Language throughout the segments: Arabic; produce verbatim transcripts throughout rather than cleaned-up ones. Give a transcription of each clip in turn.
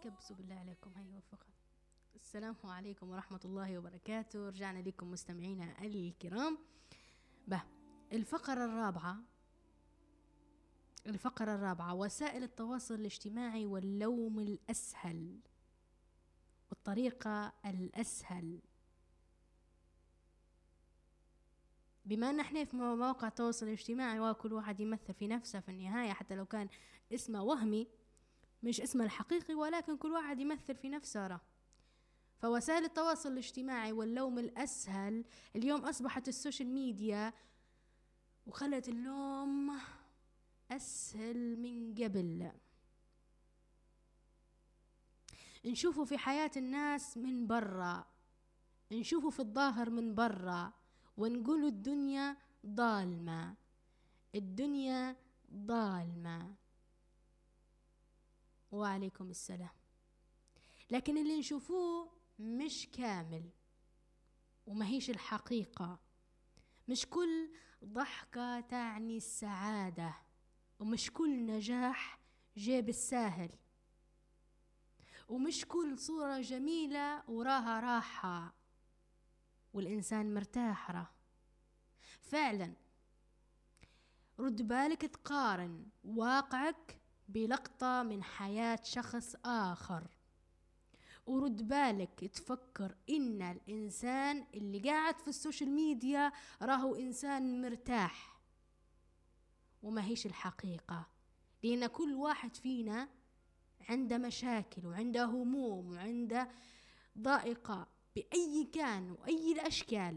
كبسوا بالله عليكم. هيا وفقت. السلام عليكم ورحمة الله وبركاته. رجعنا لكم مستمعينا الكرام. به الفقرة الرابعة الفقرة الرابعة وسائل التواصل الاجتماعي واللوم الأسهل والطريقة الأسهل. بما أن احنا في مواقع التواصل الاجتماعي وكل واحد يمثل في نفسه في النهاية، حتى لو كان اسمه وهمي مش اسمه الحقيقي، ولكن كل واحد يمثل في نفسه. فوسائل التواصل الاجتماعي واللوم الأسهل اليوم أصبحت السوشيال ميديا وخلت اللوم أسهل من قبل. نشوفوا في حياة الناس من برا، نشوفوا في الظاهر من برا، ونقولوا الدنيا ظالمة، الدنيا ظالمة. وعليكم السلام. لكن اللي نشوفوه مش كامل وما هيش الحقيقة. مش كل ضحكة تعني السعادة، ومش كل نجاح جاء بالساهل، ومش كل صورة جميلة وراها راحة والإنسان مرتاح راه. فعلا رد بالك تقارن واقعك بلقطة من حياة شخص آخر، ورد بالك تفكر إن الإنسان اللي قاعد في السوشيال ميديا راهو إنسان مرتاح، وما هيش الحقيقة. لأن كل واحد فينا عنده مشاكل وعنده هموم وعنده ضائقة بأي كان وأي الأشكال.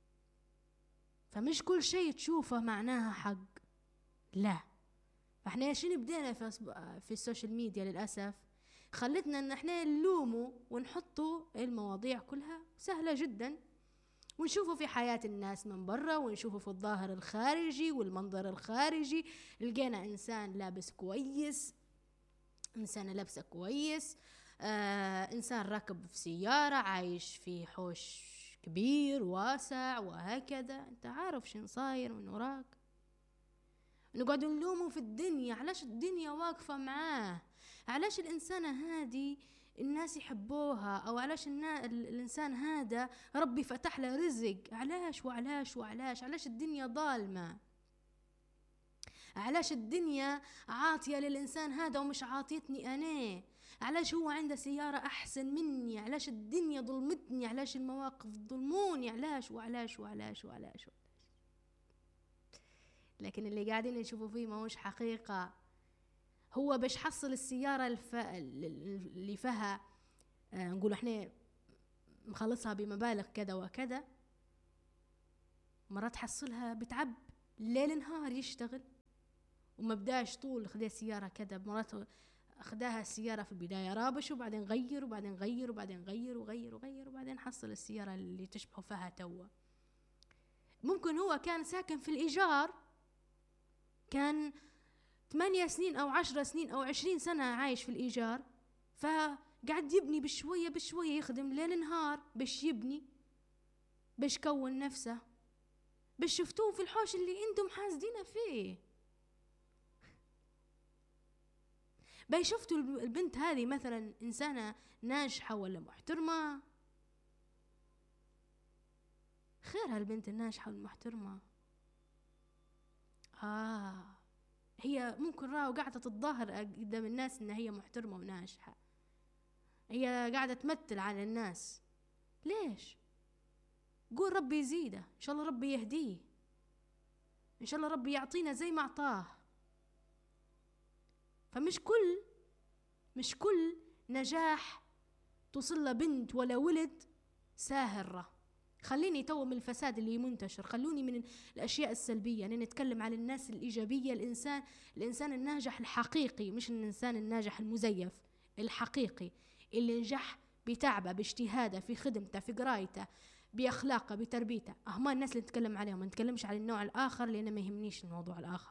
فمش كل شيء تشوفه معناها حق، لا. فاحنا شنو بدينا في, في السوشيال ميديا للأسف خلتنا ان احنا نلوموا ونحطوا المواضيع كلها سهلة جدا، ونشوفوا في حياة الناس من برا، ونشوفوا في الظاهر الخارجي والمنظر الخارجي. لقينا انسان لابس كويس، انسان لابسة كويس، آه انسان راكب في سيارة، عايش في حوش كبير واسع وهكذا. انت عارف شن صاير من وراك. نقعد نلومه في الدنيا، علاش الدنيا واقفة معاه، علاش الإنسانة هادي الناس يحبوها، أو علاش الإنسان هذا ربي فتح له رزق، علاش وعلاش وعلاش علاش الدنيا ظالمة، علاش الدنيا عاطية للإنسان هذا ومش عاطيتني أنا، علاش هو عنده سيارة أحسن مني، علاش الدنيا ظلمتني، علاش المواقف ظلموني، علاش وعلاش وعلاش وعلاش. لكن اللي قاعدين نشوفوا فيه ما هوش حقيقة. هو باش حصل السيارة الف... اللي فيها آه نقول احنا مخلصها بمبالغ كذا وكذا، مرات حصلها بتعب ليل نهار يشتغل، وما بداش طول خدها سيارة كذا. مرات خداها السيارة في البداية رابش، وبعدين غير وبعدين غير وبعدين غير وغير وغير وبعدين حصل السيارة اللي تشبه فيها توا. ممكن هو كان ساكن في الإيجار، كان ثمانية سنين أو عشر سنين أو عشرين سنة عايش في الإيجار، فقعد يبني بشوية بشوية، يخدم ليل نهار باش يبني، باش كون نفسه، باش شفتوه في الحوش اللي انتم حاسدين فيه. باي شفتوا البنت هذه مثلا إنسانة ناجحة ولا محترمة؟ خيرها البنت الناجحة والمحترمة. آه هي ممكن راهو قاعدة تتظاهر قدام الناس إن هي محترمة وناجحة، هي قاعدة تمثل على الناس. ليش؟ قول ربي يزيده، إن شاء الله ربي يهديه، إن شاء الله ربي يعطينا زي ما أعطاه. فمش كل مش كل نجاح توصل له بنت ولا ولد ساهرة. خليني تو من الفساد اللي منتشر، خلوني من الأشياء السلبية، أنا نتكلم على الناس الإيجابية. الإنسان الإنسان الناجح الحقيقي، مش الإنسان الناجح المزيف، الحقيقي اللي نجح بتعبه باجتهاده في خدمته في قرايته بأخلاقه بتربيته. أهما الناس اللي نتكلم عليهم، ما نتكلمش على النوع الآخر لأنه ما يهمنيش الموضوع الآخر.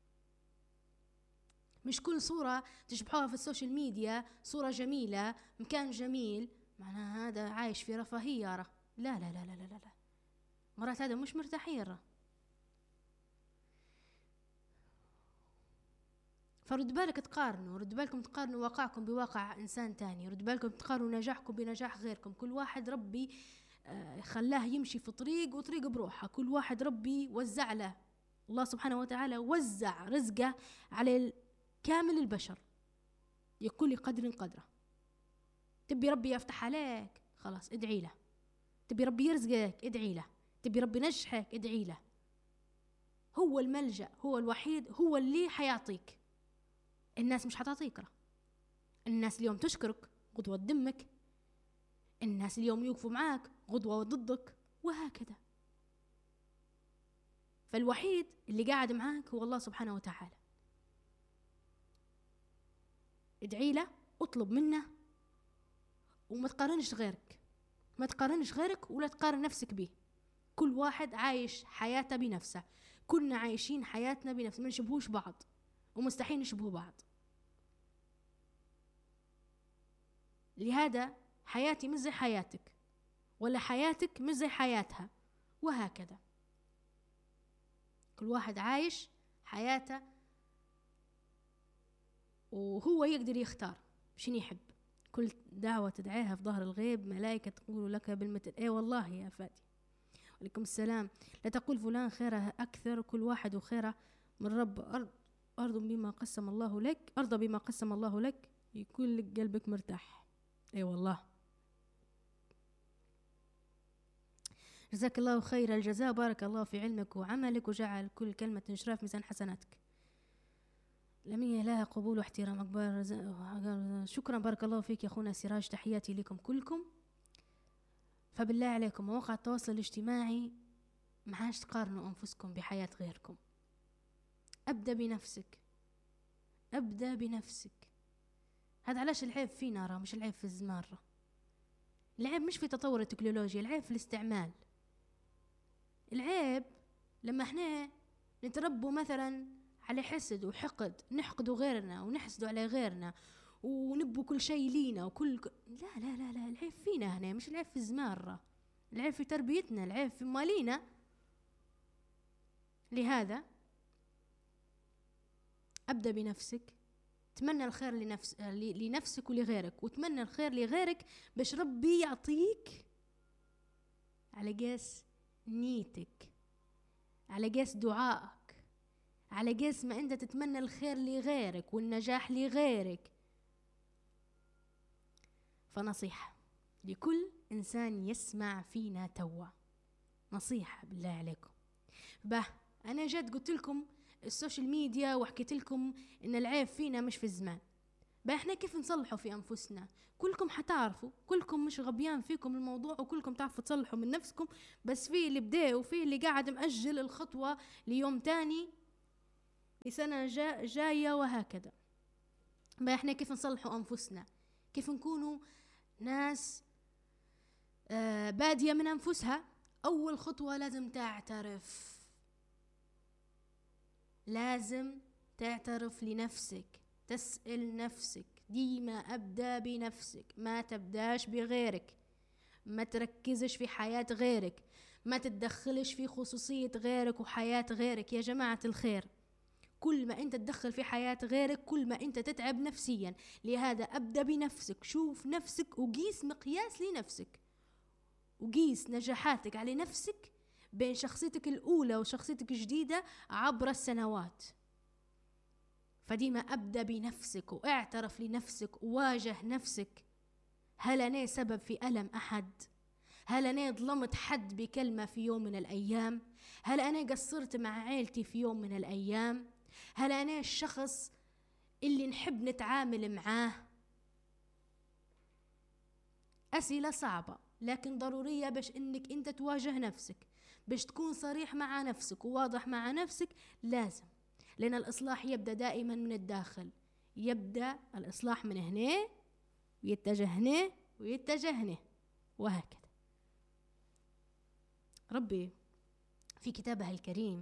مش كل صورة تشبحوها في السوشيال ميديا صورة جميلة مكان جميل معناها هذا عايش في رفاهية. لا لا لا لا لا لا, لا. مرات هذا مش مرتاحين. فرد بالك تقارنوا، رد بالكم تقارنوا واقعكم بواقع إنسان تاني، رد بالكم تقارنوا نجاحكم بنجاح غيركم. كل واحد ربي آه خلاه يمشي في طريق وطريق بروحه، كل واحد ربي وزع له، الله سبحانه وتعالى وزع رزقه على كامل البشر، لكل قدر قدره. تبي ربي يفتح عليك، خلاص ادعي له. تبي ربي يرزقك، ادعي له. تبي ربي ينجحك، ادعي له. هو الملجأ، هو الوحيد، هو اللي حيعطيك. الناس مش حتعطيك. الناس اليوم تشكرك، غدوة تدمك. الناس اليوم يوقفوا معاك، غدوة ضدك، وهكذا. فالوحيد اللي قاعد معاك هو الله سبحانه وتعالى. ادعي له، اطلب منه، وما تقارنش غيرك، ما تقارنش غيرك ولا تقارن نفسك به. كل واحد عايش حياته بنفسه، كلنا عايشين حياتنا بنفسنا، ما نشبهوش بعض ومستحيل نشبه بعض. لهذا حياتي مش زي حياتك، ولا حياتك مش زي حياتها، وهكذا. كل واحد عايش حياته وهو يقدر يختار شنو يحب. كل دعوة تدعيها في ظهر الغيب ملائكة تقول لك بالمثل. ايه والله يا فادي. وعليكم السلام. لا تقول فلان خيره أكثر، كل واحد وخيره من رب. أرض أرض بما قسم الله لك، أرضى بما قسم الله لك، يكون لك قلبك مرتاح. ايه والله. جزاك الله خير الجزاء، بارك الله في علمك وعملك، وجعل كل كلمة شرف ميزان حسناتك. لمية لها قبول واحترام أكبر. شكرا، بارك الله فيك يا أخونا سراج، تحياتي لكم كلكم. فبالله عليكم مواقع التواصل الاجتماعي ما عادش تقارنوا أنفسكم بحياة غيركم. أبدأ بنفسك، أبدأ بنفسك. هذا علاش العيب فينا، راه مش العيب في الزمان. راه العيب مش في تطور التكنولوجيا، العيب في الاستعمال. العيب لما احنا نتربوا مثلا على حسد وحقد، نحقدوا غيرنا ونحسدوا على غيرنا ونبوا كل شيء لينا وكل ك... لا لا لا لا، العيب فينا هنا، مش العيب في الزمان. العيب في تربيتنا، العيب في مالينا. لهذا أبدأ بنفسك، تمنى الخير لنفس... لنفسك ولغيرك، وتمنى الخير لغيرك باش ربي يعطيك على قاس نيتك، على قاس دعائك، على قاس ما أنت تتمنى الخير لغيرك والنجاح لغيرك. فنصيحة لكل إنسان يسمع فينا توا، نصيحة بالله عليكم. به أنا جد قلت لكم السوشيال ميديا وحكيت لكم إن العيب فينا مش في الزمان. بقى إحنا كيف نصلحوا في أنفسنا؟ كلكم حتعرفوا، كلكم مش غبيان فيكم الموضوع، وكلكم تعرفوا تصلحوا من نفسكم. بس في اللي بدأ وفي اللي قاعد مأجل الخطوة ليوم تاني، لسنة جا جاية، وهكذا. بقى إحنا كيف نصلحوا أنفسنا؟ كيف نكونوا ناس آه بادية من أنفسها؟ أول خطوة لازم تعترف، لازم تعترف لنفسك، تسأل نفسك ديما. أبدأ بنفسك، ما تبداش بغيرك، ما تركزش في حياة غيرك، ما تتدخلش في خصوصية غيرك وحياة غيرك. يا جماعة الخير، كل ما أنت تدخل في حياة غيرك كل ما أنت تتعب نفسيا. لهذا أبدأ بنفسك، شوف نفسك وقيس مقياس لنفسك، وقيس نجاحاتك على نفسك بين شخصيتك الأولى وشخصيتك الجديدة عبر السنوات. فديما أبدأ بنفسك، واعترف لنفسك، وواجه نفسك. هل أنا سبب في ألم أحد؟ هل أنا ظلمت حد بكلمة في يوم من الأيام؟ هل أنا قصرت مع عائلتي في يوم من الأيام؟ هل أنا الشخص اللي نحب نتعامل معاه؟ أسئلة صعبة لكن ضرورية باش إنك أنت تواجه نفسك، باش تكون صريح مع نفسك وواضح مع نفسك. لازم، لأن الإصلاح يبدأ دائما من الداخل. يبدأ الإصلاح من هنا ويتجه هنا ويتجه هنا، وهكذا. ربي في كتابه الكريم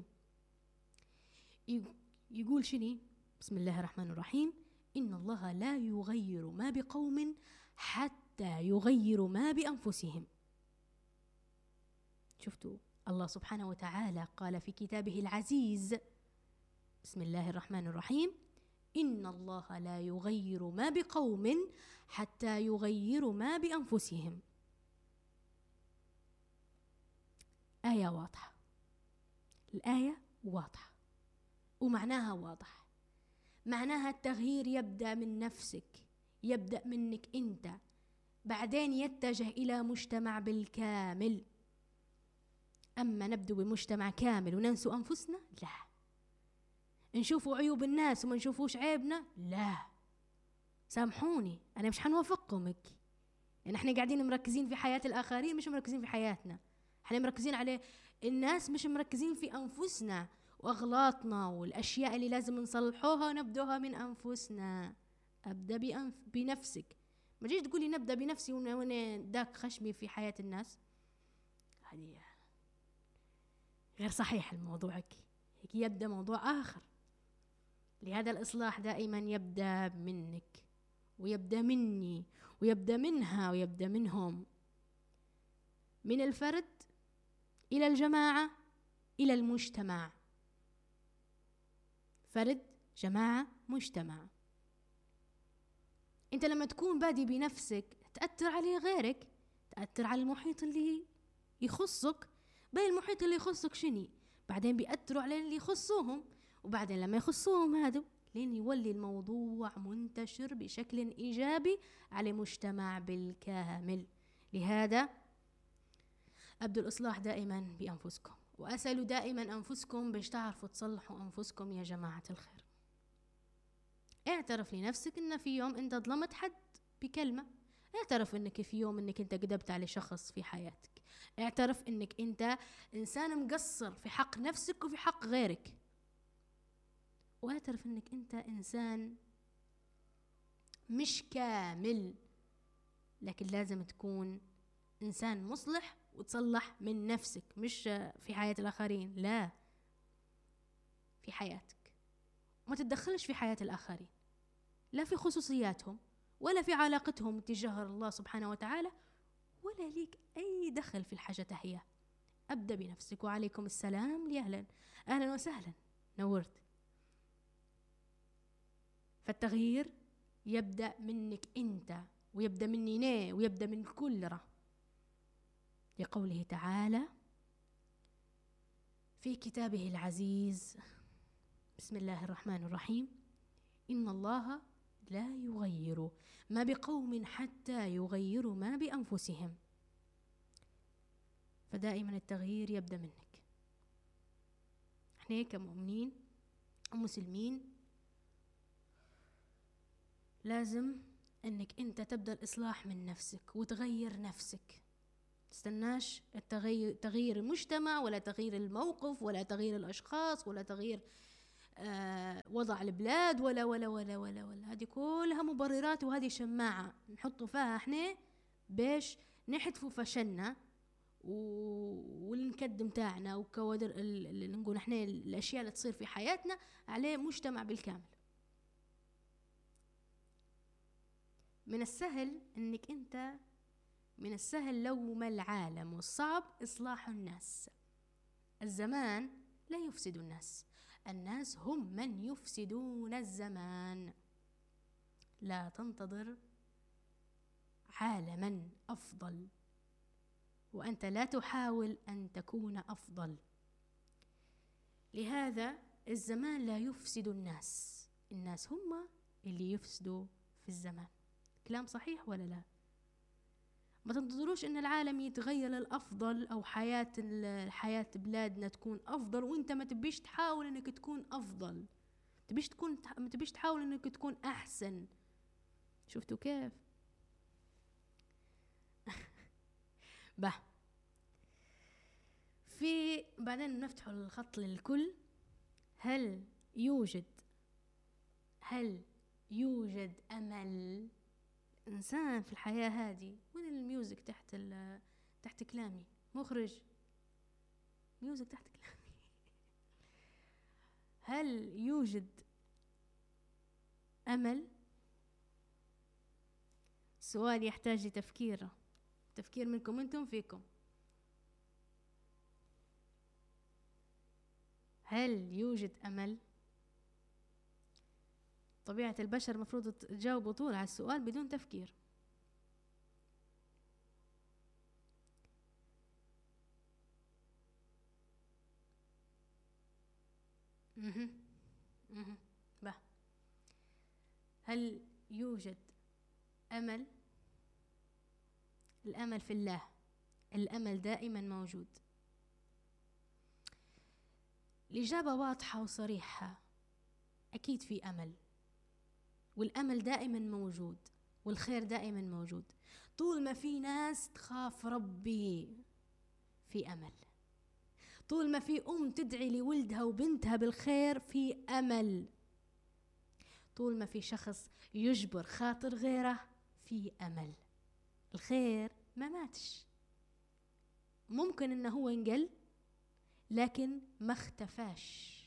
يقول شني؟ بسم الله الرحمن الرحيم: إن الله لا يغير ما بقوم حتى يغيروا ما بأنفسهم. شفتوا الله سبحانه وتعالى قال في كتابه العزيز: بسم الله الرحمن الرحيم: إن الله لا يغير ما بقوم حتى يغيروا ما بأنفسهم. آية واضحة، الآية واضحة ومعناها واضح. معناها التغيير يبدأ من نفسك، يبدأ منك أنت، بعدين يتجه إلى مجتمع بالكامل. أما نبدو بمجتمع كامل وننسوا أنفسنا؟ لا. نشوفوا عيوب الناس وما نشوفوش عيبنا؟ لا. سامحوني أنا مش حنوافقكمك، يعني احنا قاعدين مركزين في حياة الآخرين مش مركزين في حياتنا. احنا مركزين على الناس مش مركزين في أنفسنا وأغلاطنا والأشياء اللي لازم نصلحوها ونبدوها من أنفسنا. أبدأ بأنف بنفسك. ما جيش تقولي نبدأ بنفسي وانا داك خشمي في حياة الناس، هذه غير صحيح. الموضوعك هيك يبدأ موضوع آخر. لهذا الإصلاح دائما يبدأ منك ويبدأ مني ويبدأ منها ويبدأ منهم، من الفرد إلى الجماعة إلى المجتمع. فرد، جماعة، مجتمع. أنت لما تكون بادي بنفسك تأثر عليه غيرك، تأثر على المحيط اللي يخصك. باقي المحيط اللي يخصك شني؟ بعدين بيأثروا على اللي يخصوهم، وبعدين لما يخصوهم هادو لين يولي الموضوع منتشر بشكل إيجابي على مجتمع بالكامل. لهذا أبدوا الإصلاح دائما بأنفسكم، وأسألوا دائما أنفسكم باش تعرفوا تصلحوا أنفسكم يا جماعة الخير. اعترف لنفسك إن في يوم أنت ظلمت حد بكلمة، اعترف إنك في يوم إنك أنت كذبت على شخص في حياتك، اعترف إنك أنت إنسان مقصر في حق نفسك وفي حق غيرك، واعترف إنك أنت إنسان مش كامل، لكن لازم تكون إنسان مصلح وتصلح من نفسك، مش في حياة الآخرين، لا، في حياتك. ما تتدخلش في حياة الآخرين، لا في خصوصياتهم ولا في علاقتهم تجاه الله سبحانه وتعالى، ولا ليك أي دخل في الحاجة هي. أبدأ بنفسك. وعليكم السلام لأهلا، أهلا وسهلا، نورت. فالتغيير يبدأ منك أنت، ويبدأ مني أنا، ويبدأ من كل رأ. لقوله تعالى في كتابه العزيز: بسم الله الرحمن الرحيم: إن الله لا يغير ما بقوم حتى يغيروا ما بأنفسهم. فدائما التغيير يبدأ منك. احنا كمؤمنين ومسلمين لازم انك انت تبدأ الإصلاح من نفسك وتغير نفسك. تستناش التغيير، تغيير المجتمع ولا تغيير الموقف ولا تغيير الأشخاص ولا تغيير آه وضع البلاد ولا ولا ولا ولا ولا هذه كلها مبررات، وهذه شماعة نحطوا فيها احنا باش نحتفوا فشلنا والنكدم تاعنا وكوادر اللي نقول احنا الأشياء اللي تصير في حياتنا عليه مجتمع بالكامل. من السهل انك انت من السهل لوم العالم والصعب إصلاح الناس. الزمان لا يفسد الناس، الناس هم من يفسدون الزمان. لا تنتظر عالما أفضل وأنت لا تحاول أن تكون أفضل. لهذا الزمان لا يفسد الناس، الناس هم اللي يفسدوا في الزمان. كلام صحيح ولا لا؟ ما تنتظروش ان العالم يتغير للافضل او حياة حياة بلادنا تكون افضل وانت ما تبيش تحاول انك تكون افضل، تبيش تكون ما تبيش تحاول انك تكون احسن. شفتوا كيف؟ به في بعدين نفتح الخط للكل. هل يوجد هل يوجد امل إنسان في الحياة هذه؟ وين الميوزك تحت تحت كلامي؟ مخرج ميوزك تحت كلامي. هل يوجد أمل؟ سؤال يحتاج لتفكير تفكير منكم أنتم فيكم. هل يوجد أمل؟ طبيعة البشر المفروض تجاوبوا طول على السؤال بدون تفكير. مهم. مهم. به. هل يوجد أمل؟ الأمل في الله، الأمل دائما موجود. الإجابة واضحة وصريحة، أكيد في أمل، والأمل دائما موجود، والخير دائما موجود. طول ما في ناس تخاف ربي في أمل، طول ما في أم تدعي لولدها وبنتها بالخير في أمل، طول ما في شخص يجبر خاطر غيره في أمل. الخير ما ماتش، ممكن إنه هو انقل لكن ما اختفاش.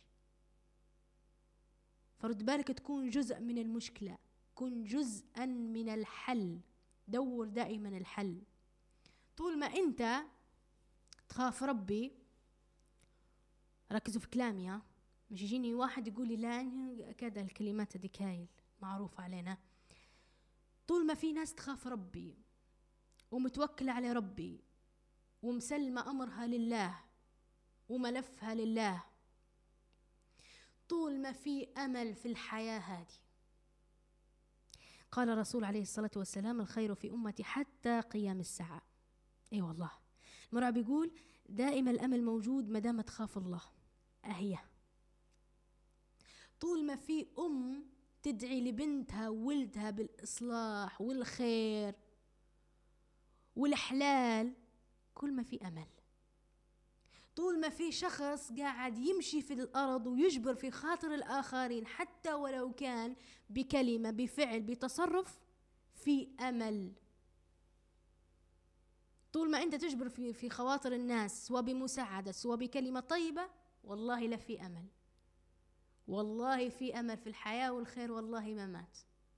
فرد بالك تكون جزء من المشكلة، كن جزءا من الحل، دور دائما الحل. طول ما انت تخاف ربي، ركزوا في كلامي، ها مش يجيني واحد يقول لي لا كذا، الكلمات هذيك هاي معروفة علينا. طول ما في ناس تخاف ربي ومتوكلة على ربي ومسلمة أمرها لله وملفها لله، طول ما في أمل في الحياة هذه. قال الرسول عليه الصلاة والسلام: الخير في أمتي حتى قيام الساعة. أي والله، المرأة بيقول دائما الأمل موجود ما دام تخاف الله. أهي طول ما في أم تدعي لبنتها وولدها بالإصلاح والخير والحلال، كل ما في أمل. طول ما في شخص قاعد يمشي في الأرض ويجبر في خاطر الآخرين حتى ولو كان بكلمة بفعل بتصرف، في أمل. طول ما أنت تجبر في في خواطر الناس سواء بمساعدة سواء بكلمة طيبة، والله لا في أمل، والله في أمل في الحياة، والخير والله ما مات،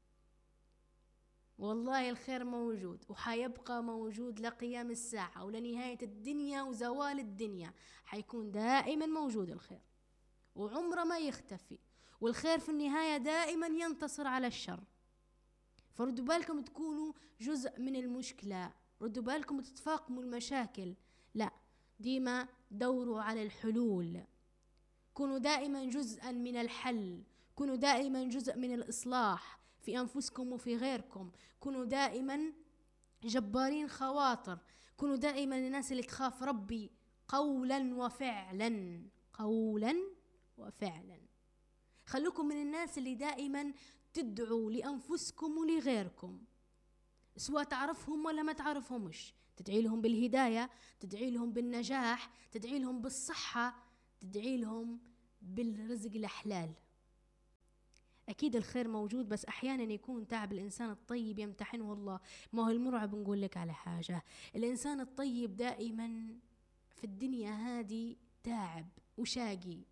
والله الخير موجود وحيبقى موجود لقيام الساعة ولنهاية الدنيا وزوال الدنيا، حيكون دائما موجود الخير وعمره ما يختفي، والخير في النهاية دائما ينتصر على الشر. فردوا بالكم تكونوا جزء من المشكلة، ردوا بالكم تتفاقموا المشاكل، لا، ديما دوروا على الحلول، كونوا دائما جزءا من الحل، كونوا دائما جزء من الإصلاح في أنفسكم وفي غيركم، كونوا دائما جبارين خواطر، كونوا دائما الناس اللي تخاف ربي قولا وفعلا، قولا وفعلا. خلوكم من الناس اللي دائما تدعوا لأنفسكم ولغيركم، سواء تعرفهم ولا ما تعرفهمش، تدعي لهم بالهداية، تدعي لهم بالنجاح، تدعي لهم بالصحة، تدعي لهم بالرزق الحلال. أكيد الخير موجود، بس أحيانا يكون تعب الإنسان الطيب يمتحنه الله. ما هو المرعب نقول لك على حاجة، الإنسان الطيب دائما في الدنيا هذه تعب وشاقي،